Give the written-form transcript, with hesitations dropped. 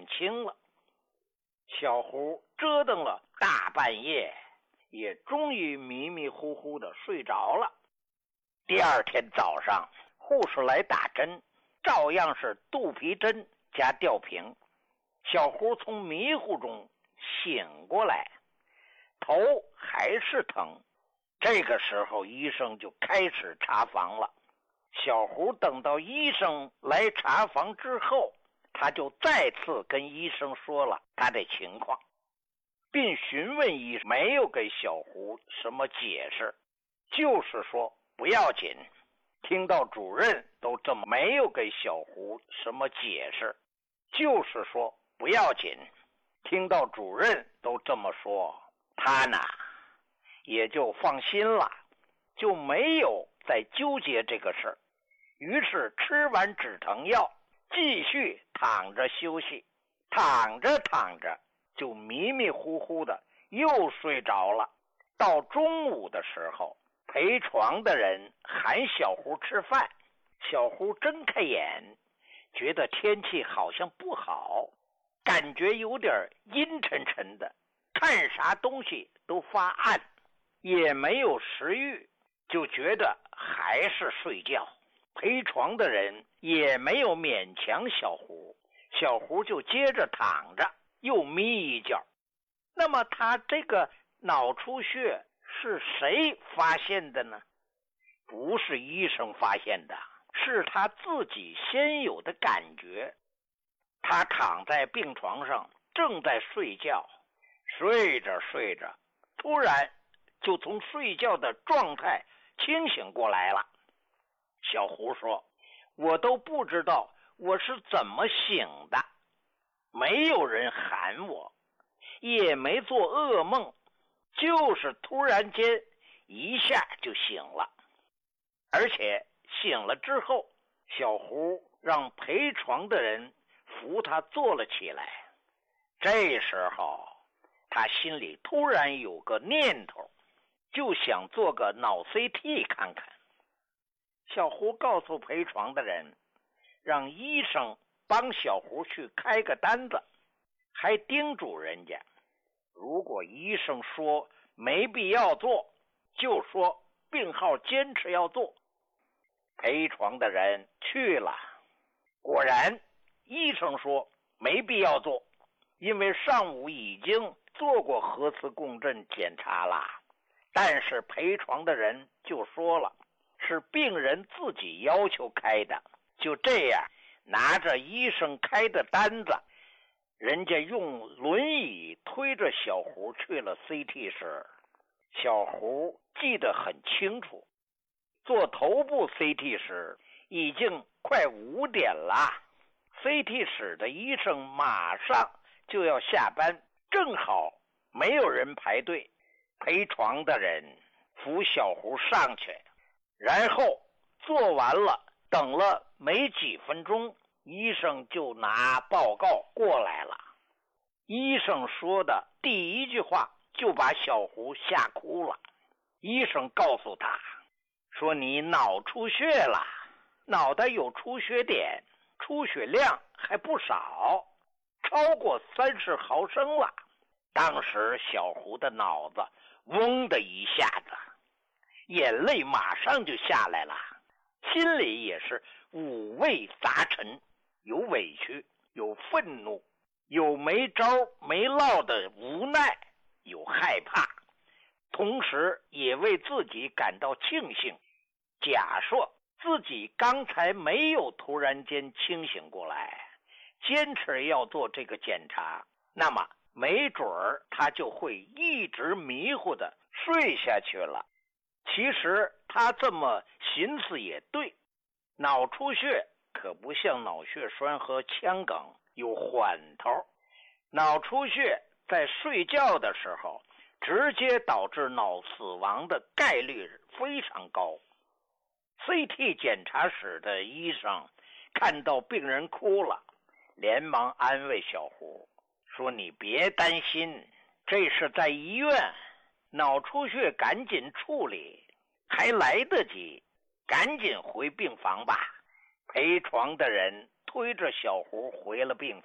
轻了。小胡折腾了大半夜，也终于迷迷糊糊的睡着了。第二天早上，护士来打针，照样是肚皮针加吊瓶。小胡从迷糊中醒过来，头还是疼。这个时候医生就开始查房了。小胡等到医生来查房之后，他就再次跟医生说了他的情况，并询问医生没有给小胡什么解释，就是说不要紧。听到主任都这么没有给小胡什么解释，就是说不要紧。听到主任都这么说，他呢也就放心了，就没有再纠结这个事儿。于是吃完止疼药，继续躺着休息。躺着躺着就迷迷糊糊的又睡着了。到中午的时候，陪床的人喊小胡吃饭。小胡睁开眼，觉得天气好像不好，感觉有点阴沉沉的，看啥东西都发暗，也没有食欲，就觉得还是睡觉。陪床的人也没有勉强小胡，小胡就接着躺着，又眯一觉。那么他这个脑出血是谁发现的呢？不是医生发现的，是他自己先有的感觉。他躺在病床上正在睡觉，睡着睡着，突然就从睡觉的状态清醒过来了。小胡说，我都不知道我是怎么醒的，没有人喊我，也没做噩梦，就是突然间一下就醒了。而且醒了之后，小胡让陪床的人扶他坐了起来。这时候他心里突然有个念头，就想做个脑 CT 看看。小胡告诉陪床的人，让医生帮小胡去开个单子，还叮嘱人家，如果医生说没必要做，就说病号坚持要做。陪床的人去了，果然医生说没必要做，因为上午已经做过核磁共振检查了。但是陪床的人就说了，是病人自己要求开的。就这样，拿着医生开的单子，人家用轮椅推着小胡去了 CT 室。小胡记得很清楚，做头部 CT 时已经快5点了， CT 室的医生马上就要下班，正好没有人排队。陪床的人扶小胡上去，然后做完了，等了没几分钟，医生就拿报告过来了。医生说的第一句话就把小胡吓哭了。医生告诉他说，你脑出血了，脑袋有出血点，出血量还不少，超过30毫升了。当时小胡的脑子嗡的一下子，眼泪马上就下来了，心里也是五味杂陈，有委屈，有愤怒，有没招没落的无奈，有害怕，同时也为自己感到庆幸。假设自己刚才没有突然间清醒过来，坚持要做这个检查，那么没准儿他就会一直迷糊的睡下去了。其实他这么寻思也对，脑出血可不像脑血栓和腔梗有缓头，脑出血在睡觉的时候直接导致脑死亡的概率非常高。CT 检查室的医生看到病人哭了，连忙安慰小胡说，你别担心，这是在医院，脑出血赶紧处理，还来得及，赶紧回病房吧。陪床的人推着小胡回了病房。